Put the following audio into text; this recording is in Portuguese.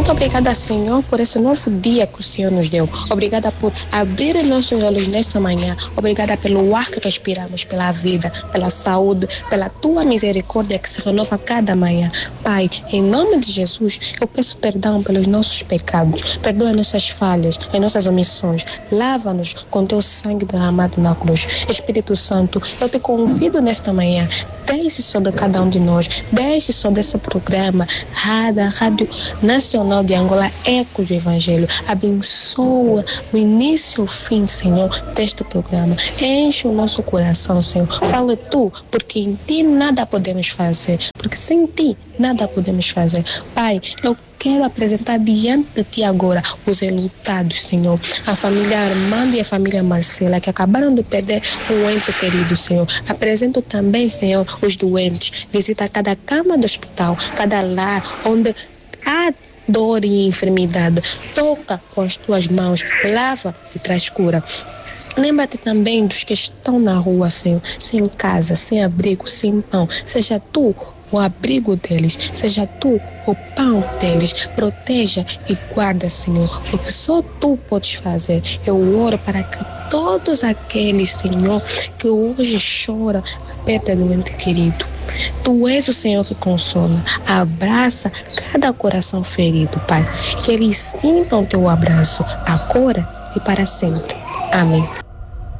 Muito obrigada, Senhor, por esse novo dia que o Senhor nos deu. Obrigada por abrir os nossos olhos nesta manhã. Obrigada pelo ar que respiramos, pela vida, pela saúde, pela tua misericórdia que se renova cada manhã. Pai, em nome de Jesus, eu peço perdão pelos nossos pecados. Perdoa nossas falhas, as nossas omissões. Lava-nos com teu sangue derramado na cruz. Espírito Santo, eu te convido nesta manhã. Desce sobre cada um de nós. Desce sobre esse programa. Rádio Nacional de Angola, Ecos do Evangelho. Abençoa o início e o fim, Senhor, deste programa. Enche o nosso coração, Senhor. Fala tu, porque em ti nada podemos fazer. Porque sem ti nada podemos fazer. Pai, eu quero apresentar diante de ti agora os enlutados, Senhor. A família Armando e a família Marcela, que acabaram de perder um ente querido, Senhor. Apresento também, Senhor, os doentes. Visita cada cama do hospital, cada lar onde há dor e enfermidade. Toca com as tuas mãos, lava e traz cura. Lembra-te também dos que estão na rua, Senhor, sem casa, sem abrigo, sem pão. Seja tu o abrigo deles, seja tu o pão deles. Proteja e guarda, Senhor, porque só tu podes fazer. Eu oro para que todos aqueles, Senhor, que hoje choram a perda do ente querido, tu és o Senhor que consola. Abraça cada coração ferido, Pai. Que eles sintam teu abraço agora e para sempre. Amém.